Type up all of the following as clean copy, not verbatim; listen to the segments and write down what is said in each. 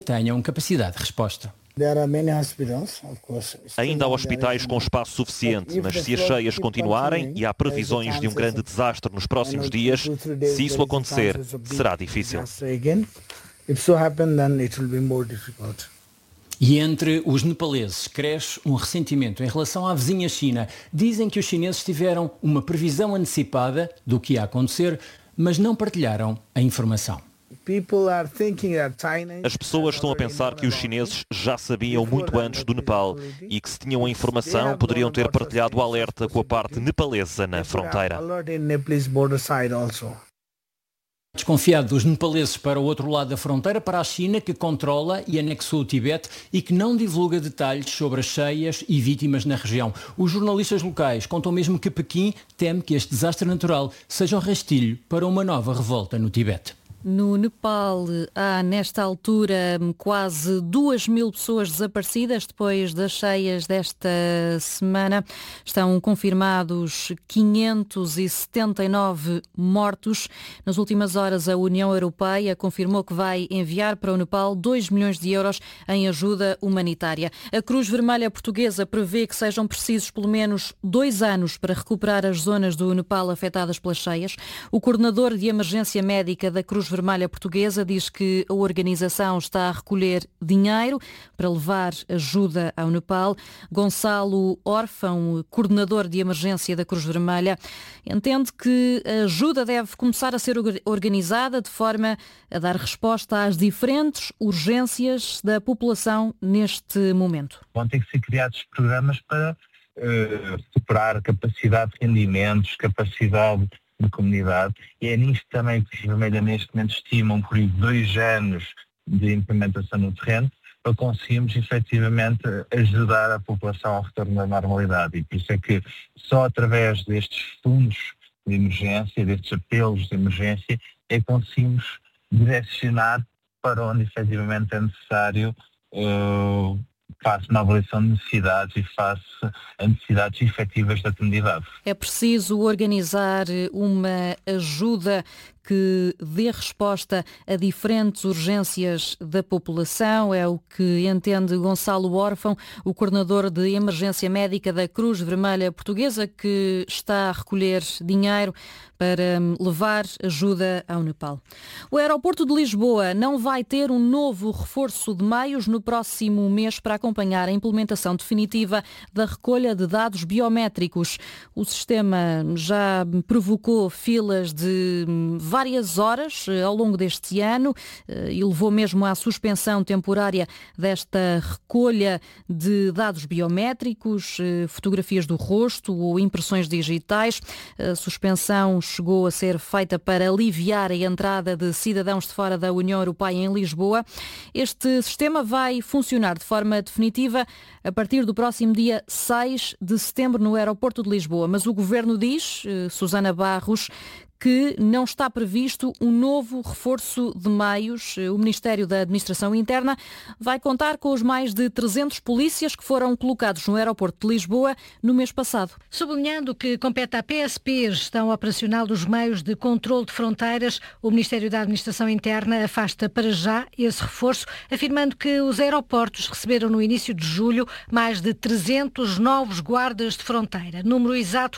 tenham capacidade de resposta. Ainda há hospitais com espaço suficiente, mas se as cheias continuarem e há previsões de um grande desastre nos próximos dias, se isso acontecer, será difícil. E entre os nepaleses cresce um ressentimento em relação à vizinha China. Dizem que os chineses tiveram uma previsão antecipada do que ia acontecer, mas não partilharam a informação. As pessoas estão a pensar que os chineses já sabiam muito antes do Nepal e que, se tinham a informação, poderiam ter partilhado o alerta com a parte nepalesa na fronteira. Desconfiado dos nepaleses para o outro lado da fronteira, para a China, que controla e anexou o Tibete e que não divulga detalhes sobre as cheias e vítimas na região. Os jornalistas locais contam mesmo que Pequim teme que este desastre natural seja um rastilho para uma nova revolta no Tibete. No Nepal há, nesta altura, quase 2.000 pessoas desaparecidas depois das cheias desta semana. Estão confirmados 579 mortos. Nas últimas horas, a União Europeia confirmou que vai enviar para o Nepal 2 milhões de euros em ajuda humanitária. A Cruz Vermelha Portuguesa prevê que sejam precisos pelo menos 2 anos para recuperar as zonas do Nepal afetadas pelas cheias. O coordenador de emergência médica da Cruz Vermelha Portuguesa diz que a organização está a recolher dinheiro para levar ajuda ao Nepal. Gonçalo Órfão, coordenador de emergência da Cruz Vermelha, entende que a ajuda deve começar a ser organizada de forma a dar resposta às diferentes urgências da população neste momento. Vão ter que ser criados programas para recuperar capacidade de rendimentos, capacidade de comunidade, e é nisto também que os Vermelha neste momento estimam por 2 anos de implementação no terreno para conseguirmos efetivamente ajudar a população ao retorno da normalidade, e por isso é que só através destes fundos de emergência, destes apelos de emergência, é que conseguimos direcionar para onde efetivamente é necessário face na avaliação de necessidades e face a necessidades efetivas da comunidade. É preciso organizar uma ajuda que dê resposta a diferentes urgências da população, é o que entende Gonçalo Órfão, o coordenador de emergência médica da Cruz Vermelha Portuguesa, que está a recolher dinheiro para levar ajuda ao Nepal. O aeroporto de Lisboa não vai ter um novo reforço de meios no próximo mês para acompanhar a implementação definitiva da recolha de dados biométricos. O sistema já provocou filas de várias horas ao longo deste ano e levou mesmo à suspensão temporária desta recolha de dados biométricos, fotografias do rosto ou impressões digitais. A suspensão chegou a ser feita para aliviar a entrada de cidadãos de fora da União Europeia em Lisboa. Este sistema vai funcionar de forma definitiva a partir do próximo dia 6 de setembro no aeroporto de Lisboa. Mas o Governo diz, Susana Barros, que não está previsto um novo reforço de meios. O Ministério da Administração Interna vai contar com os mais de 300 polícias que foram colocados no aeroporto de Lisboa no mês passado. Sublinhando que compete à PSP a gestão operacional dos meios de controle de fronteiras, o Ministério da Administração Interna afasta para já esse reforço, afirmando que os aeroportos receberam no início de julho mais de 300 novos guardas de fronteira, número exato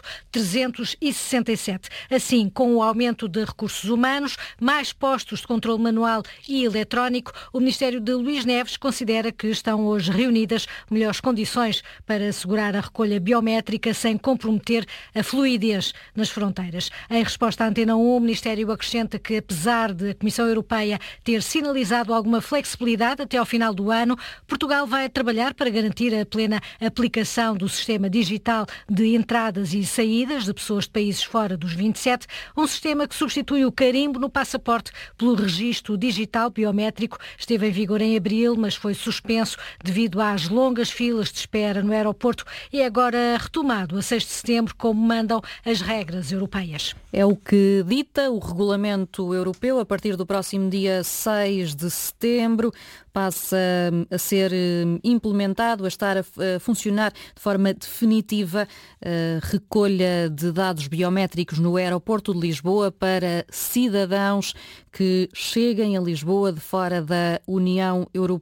367. Assim, com o aumento de recursos humanos, mais postos de controle manual e eletrónico, o Ministério de Luís Neves considera que estão hoje reunidas melhores condições para assegurar a recolha biométrica sem comprometer a fluidez nas fronteiras. Em resposta à Antena 1, o Ministério acrescenta que, apesar de a Comissão Europeia ter sinalizado alguma flexibilidade até ao final do ano, Portugal vai trabalhar para garantir a plena aplicação do sistema digital de entradas e saídas de pessoas de países fora dos 27, um sistema que substitui o carimbo no passaporte pelo registro digital biométrico. Esteve em vigor em abril, mas foi suspenso devido às longas filas de espera no aeroporto e é agora retomado a 6 de setembro, como mandam as regras europeias. É o que dita o regulamento europeu a partir do próximo dia 6 de setembro. passa a ser implementado, a estar a funcionar de forma definitiva a recolha de dados biométricos no aeroporto de Lisboa para cidadãos que cheguem a Lisboa de fora da União Europeia.